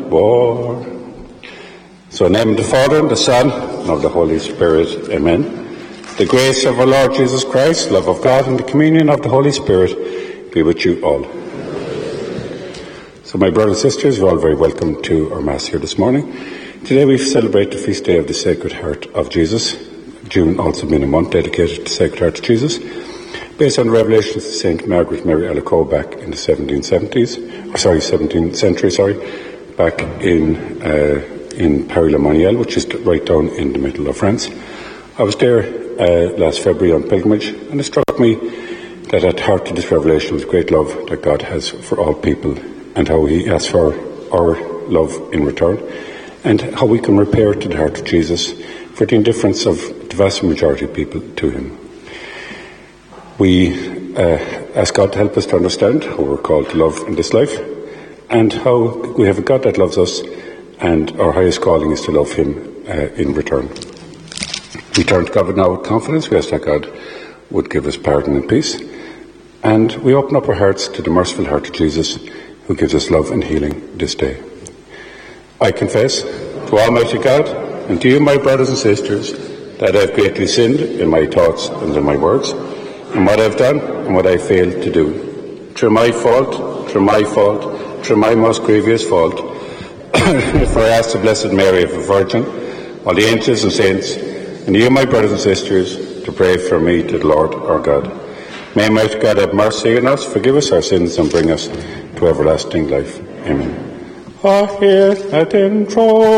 war. So in the name of the Father, and the Son, and of the Holy Spirit. Amen. The grace of our Lord Jesus Christ, love of God, and the communion of the Holy Spirit be with you all. So my brothers and sisters, you're all very welcome to our Mass here this morning. Today we celebrate the feast day of the Sacred Heart of Jesus. June also being a month dedicated to the Sacred Heart of Jesus, based on the revelations of St. Margaret Mary Alacoque back in the 17th century, back in Paris-le-Monial, which is right down in the middle of France. I was there last February on pilgrimage, and it struck me that at the heart of this revelation was great love that God has for all people, and how he asks for our love in return, and how we can repair to the heart of Jesus for the indifference of the vast majority of people to him. We ask God to help us to understand how we're called to love in this life, and how we have a God that loves us, and our highest calling is to love him in return. We turn to God now with confidence. We ask that God would give us pardon and peace, and we open up our hearts to the merciful heart of Jesus, who gives us love and healing this day. I confess to Almighty God and to you, my brothers and sisters, that I have greatly sinned in my thoughts and in my words, in what I have done and what I failed to do. Through my most grievous fault. For I ask the Blessed Mary, of a Virgin, all the angels and saints, and you, my brothers and sisters, to pray for me to the Lord our God. May Almighty God have mercy on us, forgive us our sins, and bring us to everlasting life. Amen.